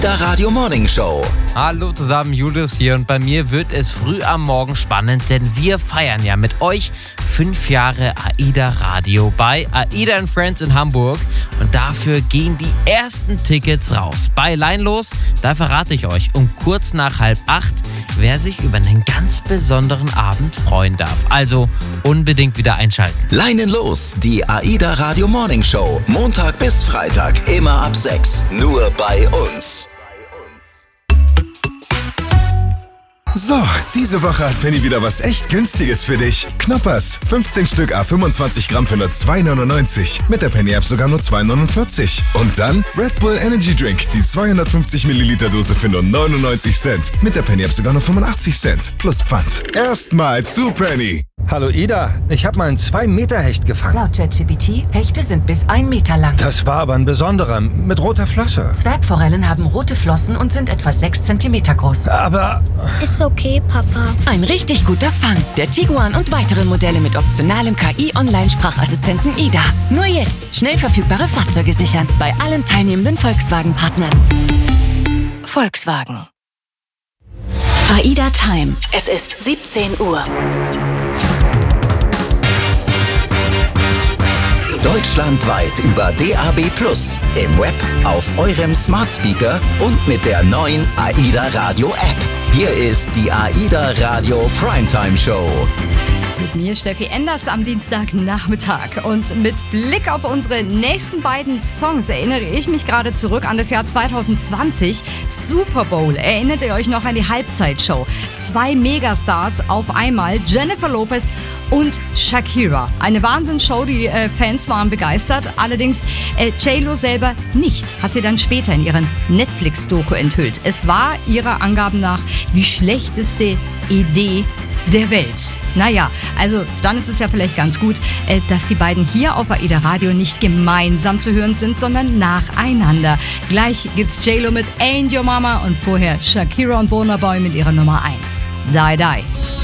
Der Radio Morning Show. Hallo zusammen, Julius hier und bei mir wird es früh am Morgen spannend, denn wir feiern ja mit euch 5 Jahre AIDA Radio bei AIDA Friends in Hamburg und dafür gehen die ersten Tickets raus. Bei Leinlos, da verrate ich euch um kurz nach 7:30, wer sich über einen ganz besonderen Abend freuen darf. Also unbedingt wieder einschalten. Leinenlos, die AIDA Radio Morning Show. Montag bis Freitag, immer ab 6. Nur bei uns. So, diese Woche hat Penny wieder was echt Günstiges für dich. Knoppers, 15 Stück à 25 Gramm für nur 2,99. Mit der Penny-App sogar nur 2,49. Und dann Red Bull Energy Drink, die 250 Milliliter Dose für nur 99 Cent. Mit der Penny-App sogar nur 85 Cent. Plus Pfand. Erstmal zu Penny. Hallo Ida, ich habe mal einen 2-Meter-Hecht gefangen. Laut ChatGPT, Hechte sind bis 1 Meter lang. Das war aber ein besonderer, mit roter Flosse. Zwergforellen haben rote Flossen und sind etwa 6 Zentimeter groß. Aber Ist okay, Papa. Ein richtig guter Fang. Der Tiguan und weitere Modelle mit optionalem KI-Online-Sprachassistenten Ida. Nur jetzt schnell verfügbare Fahrzeuge sichern bei allen teilnehmenden Volkswagen-Partnern. Volkswagen. AIDA Time. Es ist 17 Uhr. Deutschlandweit über DAB+, im Web, auf eurem Smart Speaker und mit der neuen AIDA Radio App. Hier ist die AIDA Radio Primetime Show. Mit mir Steffi Enders am Dienstagnachmittag. Und mit Blick auf unsere nächsten beiden Songs erinnere ich mich gerade zurück an das Jahr 2020. Super Bowl. Erinnert ihr euch noch an die Halbzeitshow? 2 Megastars auf einmal, Jennifer Lopez und Shakira. Eine Wahnsinnsshow, die Fans waren begeistert. Allerdings J-Lo selber nicht, hat sie dann später in ihren Netflix-Doku enthüllt. Es war ihrer Angaben nach die schlechteste Idee der Welt. Naja, also dann ist es ja vielleicht ganz gut, dass die beiden hier auf AIDA Radio nicht gemeinsam zu hören sind, sondern nacheinander. Gleich gibt's J-Lo mit Ain't Your Mama und vorher Shakira und Burna Boy mit ihrer Nummer 1. Die Die.